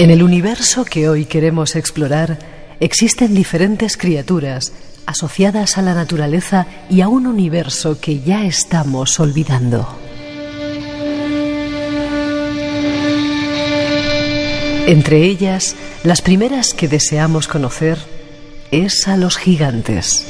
En el universo que hoy queremos explorar, existen diferentes criaturas asociadas a la naturaleza y a un universo que ya estamos olvidando. Entre ellas, las primeras que deseamos conocer es a los gigantes.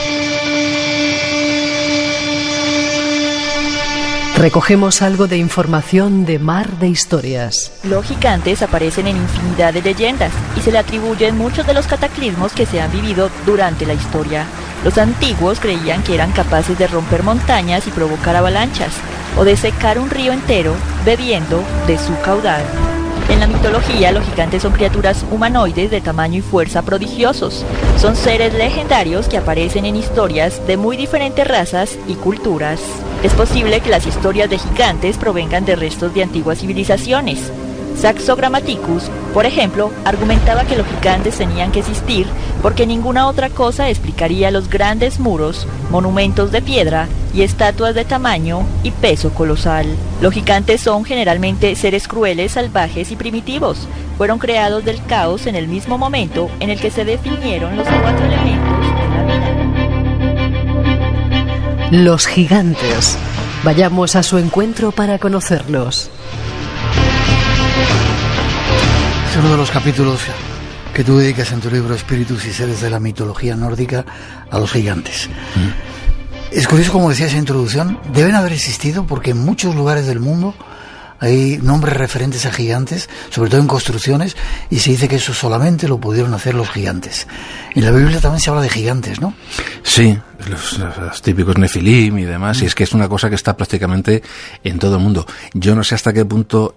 Recogemos algo de información de Mar de Historias. Los gigantes aparecen en infinidad de leyendas y se le atribuyen muchos de los cataclismos que se han vivido durante la historia. Los antiguos creían que eran capaces de romper montañas y provocar avalanchas, o de secar un río entero bebiendo de su caudal. En la mitología, los gigantes son criaturas humanoides de tamaño y fuerza prodigiosos. Son seres legendarios que aparecen en historias de muy diferentes razas y culturas. Es posible que las historias de gigantes provengan de restos de antiguas civilizaciones. Saxo Grammaticus, por ejemplo, argumentaba que los gigantes tenían que existir porque ninguna otra cosa explicaría los grandes muros, monumentos de piedra y estatuas de tamaño y peso colosal. Los gigantes son generalmente seres crueles, salvajes y primitivos. Fueron creados del caos en el mismo momento en el que se definieron los 4 elementos de la vida. Los gigantes. Vayamos a su encuentro para conocerlos. Es uno de los capítulos que tú dedicas en tu libro Espíritus y Seres de la Mitología Nórdica a los gigantes. Es curioso, como decía esa introducción, deben haber existido porque en muchos lugares del mundo hay nombres referentes a gigantes, sobre todo en construcciones, y se dice que eso solamente lo pudieron hacer los gigantes. En la Biblia también se habla de gigantes, ¿no? Sí, los típicos Nefilim y demás, y es que es una cosa que está prácticamente en todo el mundo. Yo no sé hasta qué punto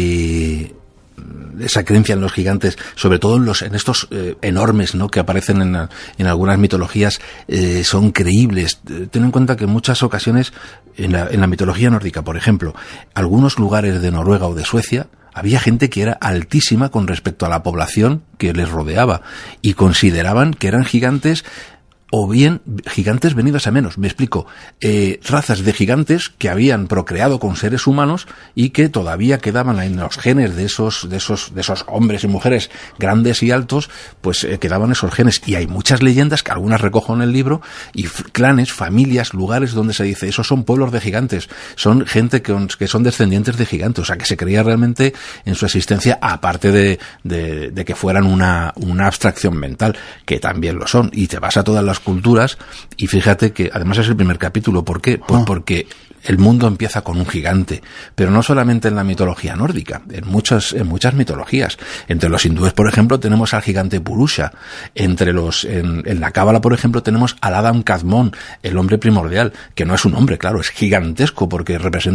esa creencia en los gigantes, sobre todo en estos enormes, ¿no?, que aparecen en algunas mitologías, son creíbles. Ten en cuenta que en muchas ocasiones en la mitología nórdica, por ejemplo, algunos lugares de Noruega o de Suecia, había gente que era altísima con respecto a la población que les rodeaba y consideraban que eran gigantes, o bien gigantes venidos a menos. Me explico. Razas de gigantes que habían procreado con seres humanos y que todavía quedaban en los genes de esos hombres y mujeres grandes y altos, pues quedaban esos genes. Y hay muchas leyendas, que algunas recojo en el libro, y clanes, familias, lugares donde se dice, esos son pueblos de gigantes, son gente que son descendientes de gigantes. O sea, que se creía realmente en su existencia, aparte de que fueran una abstracción mental, que también lo son. Y te vas a todas las culturas y fíjate que además es el primer capítulo. ¿Por qué? Pues porque el mundo empieza con un gigante, pero no solamente en la mitología nórdica, en muchas mitologías. Entre los hindúes, por ejemplo, tenemos al gigante Purusha. En la Cábala, por ejemplo, tenemos al Adam Kadmon, el hombre primordial, que no es un hombre, claro, es gigantesco porque representa